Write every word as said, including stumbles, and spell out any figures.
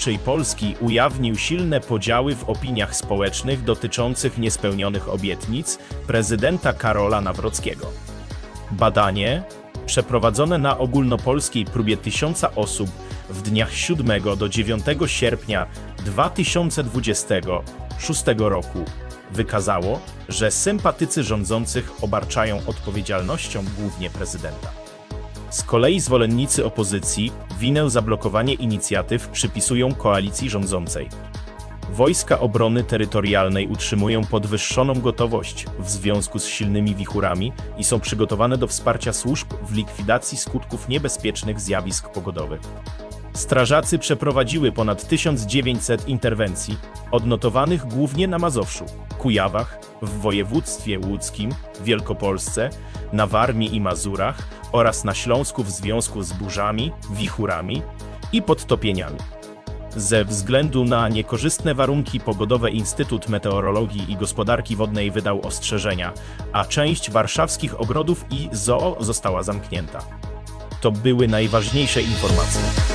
Wolnej Polski ujawnił silne podziały w opiniach społecznych dotyczących niespełnionych obietnic prezydenta Karola Nawrockiego. Badanie, przeprowadzone na ogólnopolskiej próbie tysiąca osób w dniach siódmego do dziewiątego sierpnia dwa tysiące dwudziestego szóstego roku, wykazało, że sympatycy rządzących obarczają odpowiedzialnością głównie prezydenta. Z kolei zwolennicy opozycji winę za blokowanie inicjatyw przypisują koalicji rządzącej. Wojska Obrony Terytorialnej utrzymują podwyższoną gotowość w związku z silnymi wichurami i są przygotowane do wsparcia służb w likwidacji skutków niebezpiecznych zjawisk pogodowych. Strażacy przeprowadziły ponad tysiąc dziewięćset interwencji, odnotowanych głównie na Mazowszu, Kujawach, w województwie łódzkim, Wielkopolsce, na Warmii i Mazurach oraz na Śląsku w związku z burzami, wichurami i podtopieniami. Ze względu na niekorzystne warunki pogodowe Instytut Meteorologii i Gospodarki Wodnej wydał ostrzeżenia, a część warszawskich ogrodów i zoo została zamknięta. To były najważniejsze informacje.